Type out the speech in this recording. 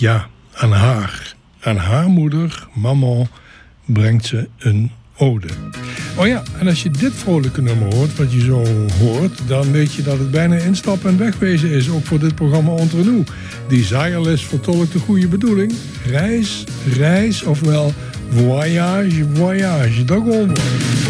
Ja, aan haar. Aan haar moeder, maman, brengt ze een ode. Oh ja, en als je dit vrolijke nummer hoort, wat je zo hoort, dan weet je dat het bijna instappen en wegwezen is, ook voor dit programma Entre Nous. Desireless vertolkt de goede bedoeling. Reis, reis, ofwel voyage, voyage. Dat gewoon.